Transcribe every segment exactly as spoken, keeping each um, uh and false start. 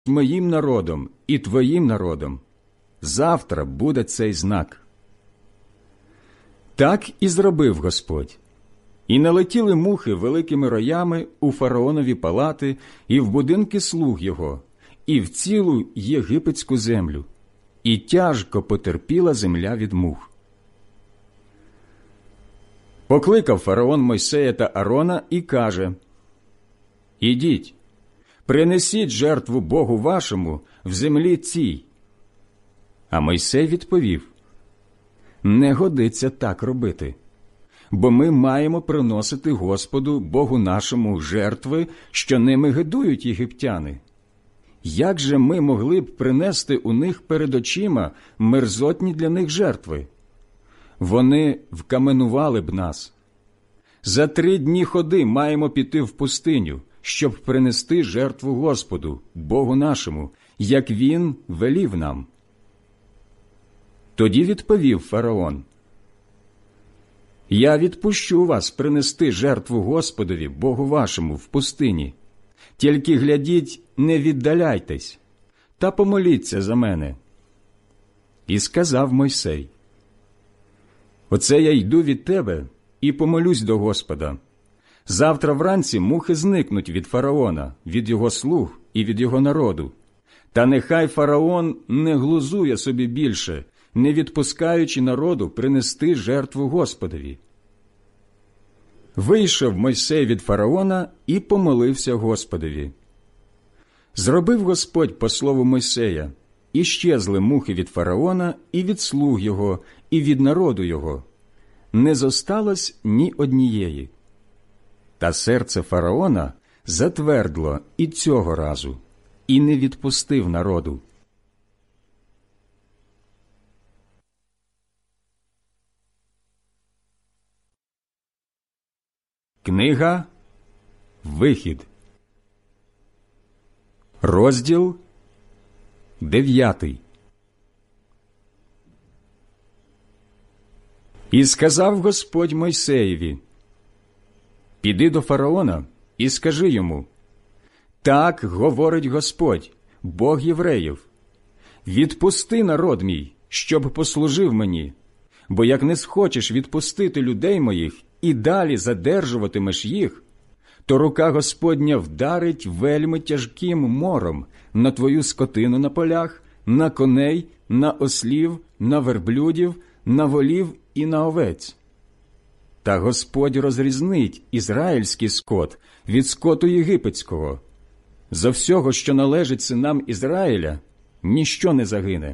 моїм народом і твоїм народом. Завтра буде цей знак». Так і зробив Господь. І налетіли мухи великими роями у фараонові палати і в будинки слуг його, і в цілу єгипетську землю, і тяжко потерпіла земля від мух. Покликав фараон Мойсея та Арона і каже: «Ідіть, принесіть жертву Богу вашому в землі цій». А Мойсей відповів: «Не годиться так робити, бо ми маємо приносити Господу, Богу нашому, жертви, що ними годують єгиптяни. Як же ми могли б принести у них перед очима мерзотні для них жертви? Вони вкаменували б нас. За три дні ходи маємо піти в пустиню, щоб принести жертву Господу, Богу нашому, як Він велів нам». Тоді відповів фараон: «Я відпущу вас принести жертву Господові, Богу вашому, в пустині. Тільки глядіть, не віддаляйтесь, та помоліться за мене». І сказав Мойсей: «Оце я йду від тебе і помолюсь до Господа. Завтра вранці мухи зникнуть від фараона, від його слуг і від його народу. Та нехай фараон не глузує собі більше, не відпускаючи народу принести жертву Господові». Вийшов Мойсей від фараона і помолився Господові. Зробив Господь по слову Мойсея, і щезли мухи від фараона і від слуг його, і від народу його. Не зосталось ні однієї. Та серце фараона затвердло і цього разу, і не відпустив народу. Книга Вихід, розділ дев'ятий. І сказав Господь Мойсеєві: «Піди до фараона і скажи йому: так говорить Господь, Бог євреїв: відпусти народ мій, щоб послужив мені, бо як не схочеш відпустити людей моїх і далі задержуватимеш їх, то рука Господня вдарить вельми тяжким мором на твою скотину на полях, на коней, на ослів, на верблюдів, на волів і на овець. Та Господь розрізнить ізраїльський скот від скоту єгипетського. За всього, що належить синам Ізраїля, ніщо не загине».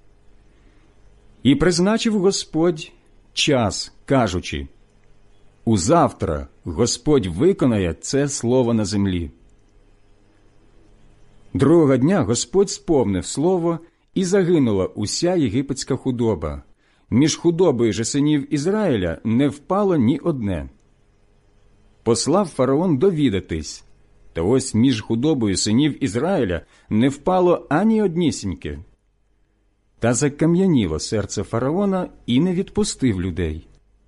І призначив Господь час, кажучи: «Узавтра Господь виконає це слово на землі». Другого дня Господь сповнив слово, і загинула уся єгипетська худоба. Між худобою же синів Ізраїля не впало ні одне. Послав фараон довідатись, та ось між худобою синів Ізраїля не впало ані однісіньке. Та закам'яніло серце фараона і не відпустив людей.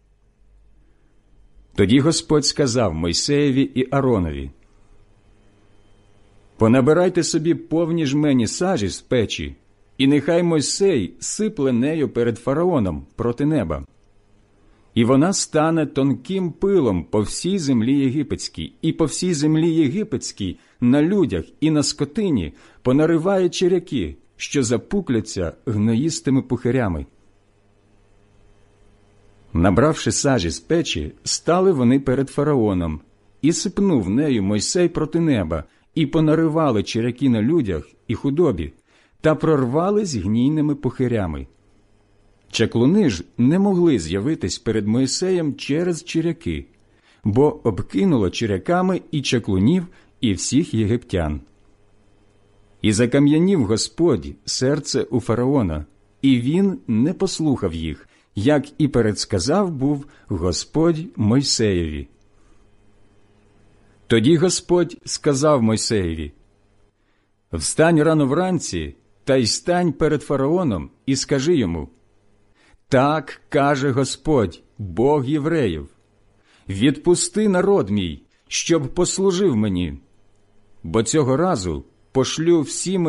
Тоді Господь сказав Мойсеєві і Аронові: «Понабирайте собі повні жмені сажі з печі, і нехай Мойсей сипле нею перед фараоном проти неба. І вона стане тонким пилом по всій землі єгипетській, і по всій землі єгипетській, на людях і на скотині понариває черяки, що запукляться гноїстими пухирями». Набравши сажі з печі, стали вони перед фараоном, і сипнув нею Мойсей проти неба, і понаривали черяки на людях і худобі, та прорвались гнійними пухирями. Чаклуни ж не могли з'явитись перед Мойсеєм через черяки, бо обкинуло черяками і чаклунів, і всіх єгиптян. І закам'янів Господь серце у фараона, і він не послухав їх, як і передсказав був Господь Мойсеєві. Тоді Господь сказав Мойсеєві: «Встань рано вранці, та й стань перед фараоном, і скажи йому: так каже Господь, Бог євреїв: відпусти народ мій, щоб послужив мені. Бо цього разу пошлю всі